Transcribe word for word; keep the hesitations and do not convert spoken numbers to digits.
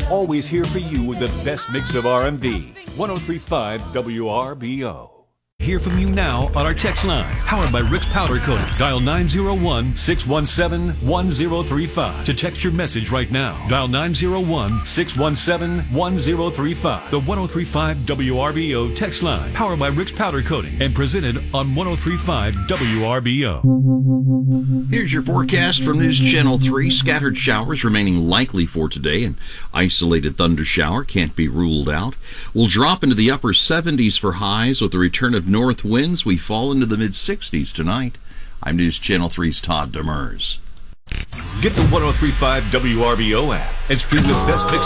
always here for you with the best mix of R and B. ten thirty-five W R B O. Hear from you now on our text line, powered by Rick's Powder Coating. Dial nine zero one, six one seven, one zero three five to text your message right now. Dial nine zero one, six one seven, one zero three five. The ten thirty-five W R B O text line, powered by Rick's Powder Coating and presented on ten thirty-five W R B O. Here's your forecast from News Channel three. Scattered showers remaining likely for today. An isolated thunder shower can't be ruled out. We'll drop into the upper seventies for highs with the return of north winds. We fall into the mid-sixties tonight. I'm News Channel three's Todd Demers. Get the ten thirty-five W R B O app and stream the best mix